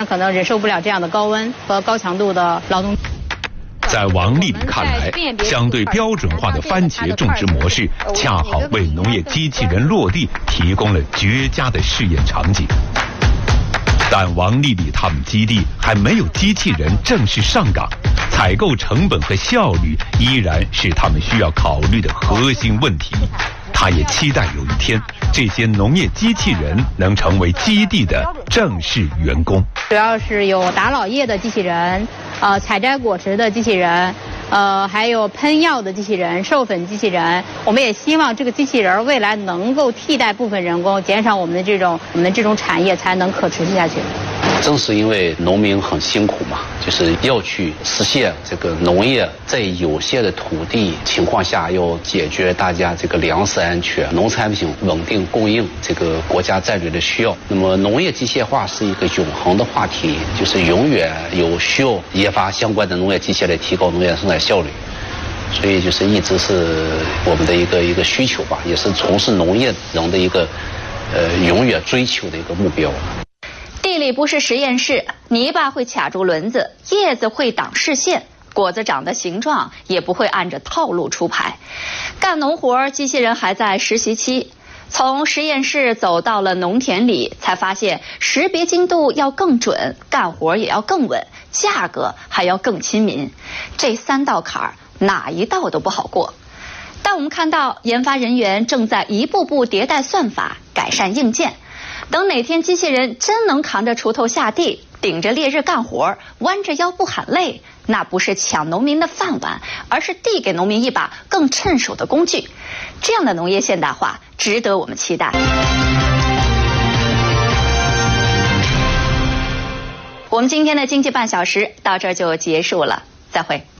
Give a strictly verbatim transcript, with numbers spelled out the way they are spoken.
可能忍受不了这样的高温和高强度的劳动。 在王丽丽看来，相对标准化的番茄种植模式，恰好为农业机器人落地提供了绝佳的试验场景。但王丽丽他们基地还没有机器人正式上岗，采购成本和效率依然是他们需要考虑的核心问题。他也期待有一天，这些农业机器人能成为基地的正式员工。 主要是有打老叶的机器人，呃，采摘果实的机器人，呃，还有喷药的机器人、授粉机器人。我们也希望这个机器人未来能够替代部分人工，减少我们的这种我们的这种产业才能可持续下去。 正是因为农民很辛苦嘛，就是要去实现这个农业在有限的土地情况下，要解决大家这个粮食安全、农产品稳定供应这个国家战略的需要。那么农业机械化是一个永恒的话题，就是永远有需要研发相关的农业机械来提高农业生产效率。所以就是一直是我们的一个一个需求吧，也是从事农业人的一个呃永远追求的一个目标。 地里不是实验室，泥巴会卡住轮子，叶子会挡视线，果子长的形状也不会按着套路出牌。干农活，机器人还在实习期，从实验室走到了农田里，才发现识别精度要更准，干活也要更稳，价格还要更亲民。这三道坎儿，哪一道都不好过。但我们看到研发人员正在一步步迭代算法，改善硬件。等哪天机器人真能扛着锄头下地，顶着烈日干活，弯着腰不喊累，那不是抢农民的饭碗，而是递给农民一把更趁手的工具。这样的农业现代化值得我们期待。我们今天的经济半小时到这儿就结束了，再会。